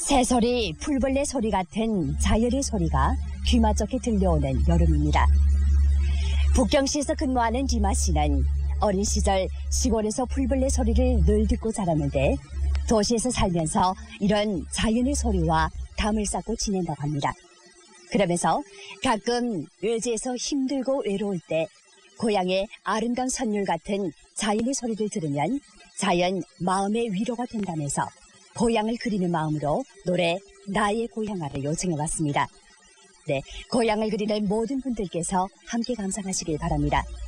새소리, 풀벌레 소리 같은 자연의 소리가 귀마좋게 들려오는 여름입니다. 북경시에서 근무하는 디마 씨는 어린 시절 시골에서 풀벌레 소리를 늘 듣고 자랐는데 도시에서 살면서 이런 자연의 소리와 담을 쌓고 지낸다고 합니다. 그러면서 가끔 외지에서 힘들고 외로울 때 고향의 아름다운 선율 같은 자연의 소리를 들으면 자연 마음의 위로가 된다면서 고향을 그리는 마음으로 노래 나의 고향아를 요청해왔습니다. 네, 고향을 그리는 모든 분들께서 함께 감상하시길 바랍니다.